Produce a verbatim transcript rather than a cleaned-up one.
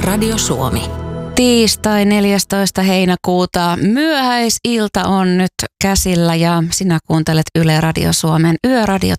Radio Suomi. Tiistai neljästoista heinäkuuta. Myöhäisilta on nyt käsillä ja sinä kuuntelet Yle Radio Suomen Yöradio